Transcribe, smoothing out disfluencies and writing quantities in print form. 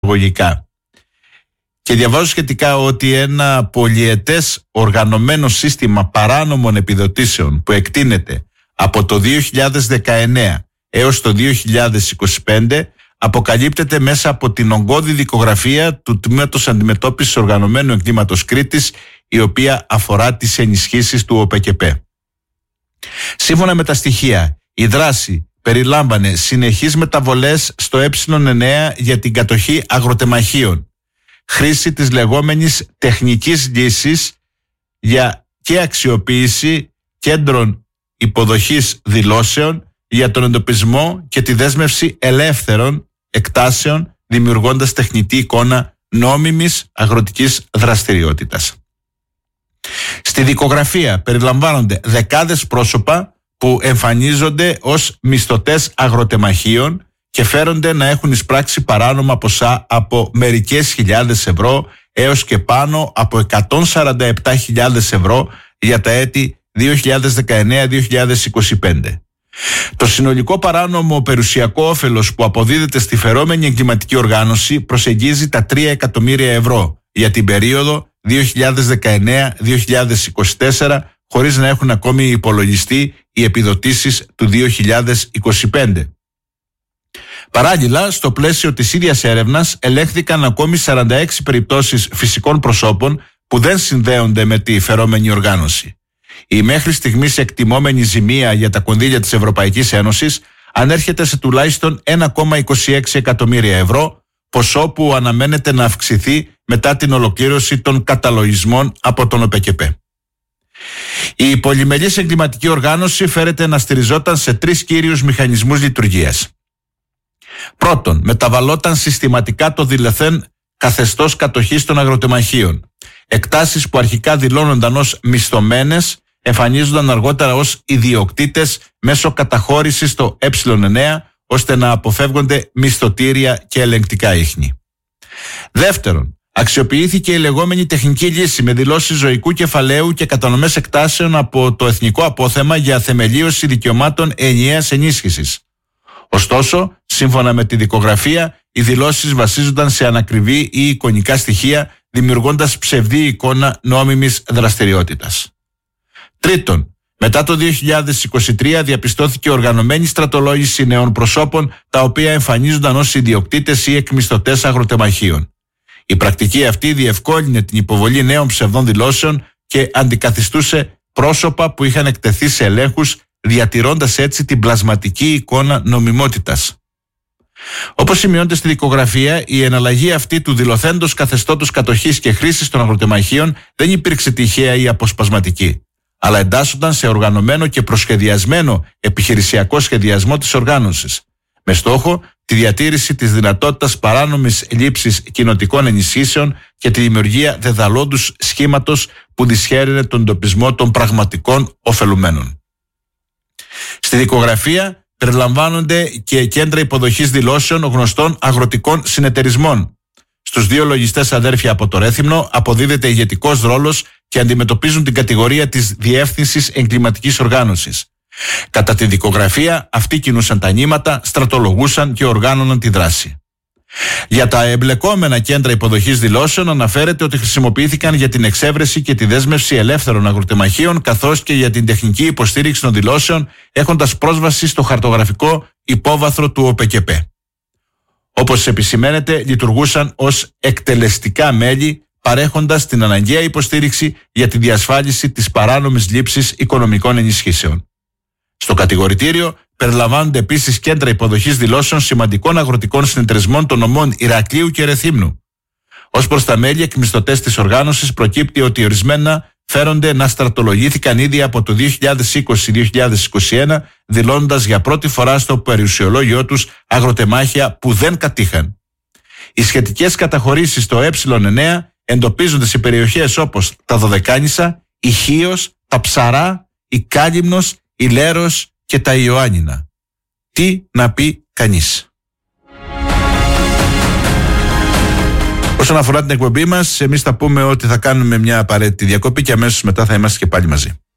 εισαγωγικά. Και διαβάζω σχετικά ότι ένα πολυετές οργανωμένο σύστημα παράνομων επιδοτήσεων που εκτείνεται από το 2019 έως το 2025 αποκαλύπτεται μέσα από την ογκώδη δικογραφία του Τμήματος Αντιμετώπισης Οργανωμένου Εγκλήματος Κρήτης, η οποία αφορά τις ενισχύσεις του ΟΠΚΠ. Σύμφωνα με τα στοιχεία, η δράση περιλάμβανε συνεχείς μεταβολές στο ε9 για την κατοχή αγροτεμαχίων, χρήση της λεγόμενης τεχνικής λύσης και αξιοποίηση κέντρων υποδοχής δηλώσεων για τον εντοπισμό και τη δέσμευση ελεύθερων εκτάσεων, δημιουργώντας τεχνητή εικόνα νόμιμης αγροτικής δραστηριότητας. Στη δικογραφία περιλαμβάνονται δεκάδες πρόσωπα που εμφανίζονται ως μισθωτές αγροτεμαχίων και φέρονται να έχουν εισπράξει παράνομα ποσά από μερικές χιλιάδες ευρώ έως και πάνω από 147.000 ευρώ για τα έτη 2019-2025. Το συνολικό παράνομο περιουσιακό όφελος που αποδίδεται στη φερόμενη εγκληματική οργάνωση προσεγγίζει τα 3 εκατομμύρια ευρώ για την περίοδο 2019-2024, χωρίς να έχουν ακόμη υπολογιστεί οι επιδοτήσεις του 2025. Παράλληλα, στο πλαίσιο της ίδιας έρευνας ελέγχθηκαν ακόμη 46 περιπτώσεις φυσικών προσώπων που δεν συνδέονται με τη φερόμενη οργάνωση. Η μέχρι στιγμής εκτιμόμενη ζημία για τα κονδύλια της Ευρωπαϊκής Ένωσης ανέρχεται σε τουλάχιστον 1,26 εκατομμύρια ευρώ, ποσό που αναμένεται να αυξηθεί μετά την ολοκλήρωση των καταλογισμών από τον ΟΠΚΠ. Η πολυμελής εγκληματική οργάνωση φέρεται να στηριζόταν σε 3 κύριους μηχανισμούς λειτουργίας. Πρώτον, μεταβαλόταν συστηματικά το δηλωθέν καθεστώς κατοχής των αγροτεμαχίων. Εκτάσεις που αρχικά δηλώνονταν ως μισθωμένες εμφανίζονταν αργότερα ως ιδιοκτήτες μέσω καταχώρησης στο ε9, ώστε να αποφεύγονται μισθωτήρια και ελεγκτικά ίχνη. Δεύτερον, αξιοποιήθηκε η λεγόμενη τεχνική λύση με δηλώσεις ζωικού κεφαλαίου και κατανομές εκτάσεων από το εθνικό απόθεμα για θεμελίωση δικαιωμάτων ενιαίας ενίσχυσης. Ωστόσο, σύμφωνα με τη δικογραφία, οι δηλώσεις βασίζονταν σε ανακριβή ή εικονικά στοιχεία, δημιουργώντας ψευδή εικόνα νόμιμης δραστηριότητας. Τρίτον, μετά το 2023 διαπιστώθηκε οργανωμένη στρατολόγηση νέων προσώπων, τα οποία εμφανίζονταν ως ιδιοκτήτες ή εκμισθωτές αγροτεμαχίων. Η πρακτική αυτή διευκόλυνε την υποβολή νέων ψευδών δηλώσεων και αντικαθιστούσε πρόσωπα που είχαν εκτεθεί σε ελέγχους, διατηρώντας έτσι την πλασματική εικόνα νομιμότητας. Όπως σημειώνεται στη δικογραφία, η εναλλαγή αυτή του δηλωθέντος καθεστώτος κατοχής και χρήσης των αγροτεμαχίων δεν υπήρξε τυχαία ή αποσπασματική, αλλά εντάσσονταν σε οργανωμένο και προσχεδιασμένο επιχειρησιακό σχεδιασμό της οργάνωσης, με στόχο τη διατήρηση της δυνατότητας παράνομης λήψης κοινοτικών ενισχύσεων και τη δημιουργία δεδαλώντους σχήματος που δυσχέρινε τον εντοπισμό των πραγματικών ωφελουμένων. Στη δικογραφία περιλαμβάνονται και κέντρα υποδοχής δηλώσεων γνωστών αγροτικών συνεταιρισμών. Στους 2 λογιστές αδέρφια από το Ρέθυμνο αποδίδεται ηγετικός ρόλος και αντιμετωπίζουν την κατηγορία της διεύθυνσης εγκληματικής οργάνωσης. Κατά τη δικογραφία, αυτοί κινούσαν τα νήματα, στρατολογούσαν και οργάνωναν τη δράση. Για τα εμπλεκόμενα κέντρα υποδοχής δηλώσεων αναφέρεται ότι χρησιμοποιήθηκαν για την εξέβρεση και τη δέσμευση ελεύθερων αγροτεμαχίων, καθώς και για την τεχνική υποστήριξη των δηλώσεων, έχοντας πρόσβαση στο χαρτογραφικό υπόβαθρο του ΟΠΚΠ. Όπως επισημαίνεται, λειτουργούσαν ως εκτελεστικά μέλη, παρέχοντας την αναγκαία υποστήριξη για τη διασφάλιση της παράνομης λήψης οικονομικών ενισχύσεων. Στο κατηγορητήριο περιλαμβάνονται επίσης κέντρα υποδοχής δηλώσεων σημαντικών αγροτικών συνεταιρισμών των νομών Ηρακλείου και Ρεθύμνου. Ως προς τα μέλη εκμισθωτές της οργάνωσης, προκύπτει ότι ορισμένα φέρονται να στρατολογήθηκαν ήδη από το 2020-2021, δηλώνοντας για πρώτη φορά στο περιουσιολόγιο τους αγροτεμάχια που δεν κατήχαν. Οι σχετικές καταχωρήσεις στο ε9 εντοπίζονται σε περιοχές όπως τα Δωδεκάνησα, η Χίος, τα Ψαρά, η Κάλυμνος, η Λέρος και τα Ιωάννινα. Τι να πει κανείς. Όσον αφορά την εκπομπή μας, εμείς θα πούμε ότι θα κάνουμε μια απαραίτητη διακοπή και αμέσως μετά θα είμαστε και πάλι μαζί.